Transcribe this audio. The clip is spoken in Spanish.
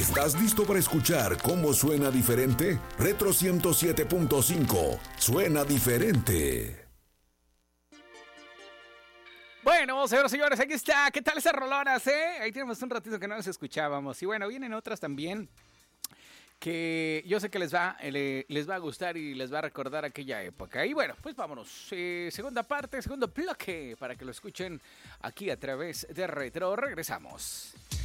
¿Estás listo para escuchar cómo suena diferente? Retro 107.5. Suena diferente. Bueno, señoras y señores, aquí está. ¿Qué tal esas rolonas, Ahí tenemos un ratito que no nos escuchábamos. Y bueno, vienen otras también que yo sé que les va a gustar y les va a recordar aquella época. Y bueno, pues vámonos. Segunda parte, segundo bloque, para que lo escuchen aquí a través de Retro. Regresamos.